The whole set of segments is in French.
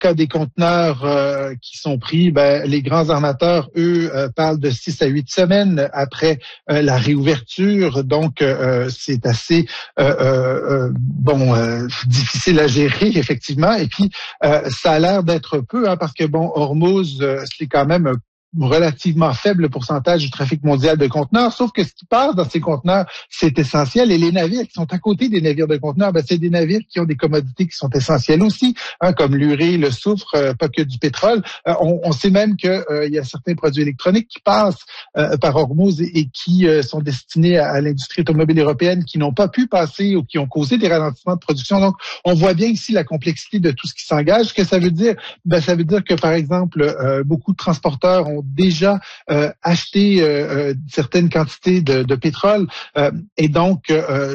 cas des conteneurs qui sont pris, les grands armateurs, eux, parlent de 6 à 8 semaines après la réouverture. Donc, c'est assez difficile à gérer, effectivement. Et puis, ça a l'air d'être peu, parce que, Hormuz, c'est quand même un relativement faible pourcentage du trafic mondial de conteneurs, sauf que ce qui passe dans ces conteneurs, c'est essentiel. Et les navires qui sont à côté des navires de conteneurs, c'est des navires qui ont des commodités qui sont essentielles aussi, comme l'urée, le soufre, pas que du pétrole. On sait même que il y a certains produits électroniques qui passent par Hormuz et qui sont destinés à l'industrie automobile européenne, qui n'ont pas pu passer ou qui ont causé des ralentissements de production. Donc, on voit bien ici la complexité de tout ce qui s'engage. Ce que ça veut dire, ça veut dire que, par exemple, beaucoup de transporteurs ont déjà acheté certaines quantités de pétrole et donc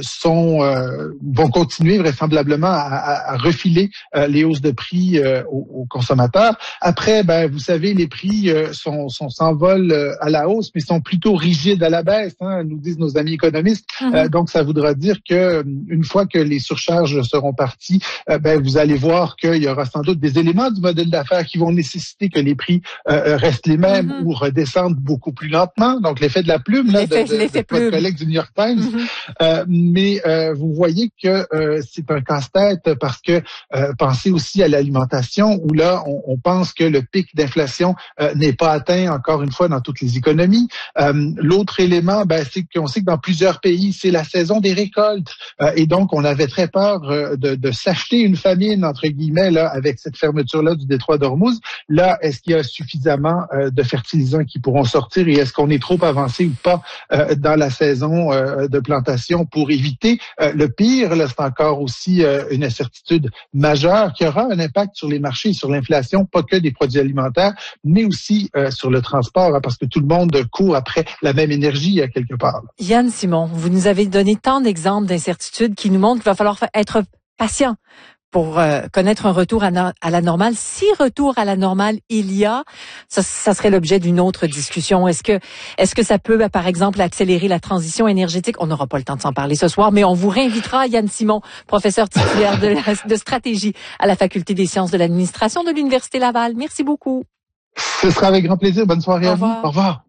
vont continuer vraisemblablement à refiler les hausses de prix aux consommateurs. Après, vous savez, les prix s'envolent à la hausse, mais sont plutôt rigides à la baisse, nous disent nos amis économistes. Donc, ça voudra dire que une fois que les surcharges seront parties, vous allez voir qu'il y aura sans doute des éléments du modèle d'affaires qui vont nécessiter que les prix restent les mêmes ou redescendent beaucoup plus lentement. Donc, l'effet de la plume, de votre collègue du New York Times. Mais vous voyez que c'est un casse-tête parce que pensez aussi à l'alimentation où là, on pense que le pic d'inflation n'est pas atteint, encore une fois, dans toutes les économies. L'autre élément, c'est qu'on sait que dans plusieurs pays, c'est la saison des récoltes. Et donc, on avait très peur de s'acheter une famine, entre guillemets, là, avec cette fermeture-là du détroit d'Ormuz. Là, est-ce qu'il y a suffisamment de fertilisants qui pourront sortir et est-ce qu'on est trop avancé ou pas dans la saison de plantation pour éviter le pire? Là, c'est encore aussi une incertitude majeure qui aura un impact sur les marchés, sur l'inflation, pas que des produits alimentaires, mais aussi sur le transport, parce que tout le monde court après la même énergie à quelque part. Yann Simon, vous nous avez donné tant d'exemples d'incertitudes qui nous montrent qu'il va falloir être patient pour connaître un retour à la normale. Si retour à la normale il y a, ça serait l'objet d'une autre discussion. Est-ce que ça peut, par exemple, accélérer la transition énergétique? On n'aura pas le temps de s'en parler ce soir, mais on vous réinvitera, Yann Simon, professeur titulaire de stratégie à la Faculté des sciences de l'administration de l'Université Laval. Merci beaucoup. Ce sera avec grand plaisir. Bonne soirée à vous. Au revoir. Au revoir.